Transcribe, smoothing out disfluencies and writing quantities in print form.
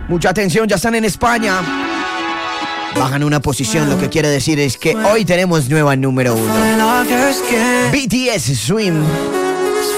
Mucha atención, ya están en España. Bajan una posición, lo que quiere decir es que hoy tenemos nueva número 1. BTS Swim.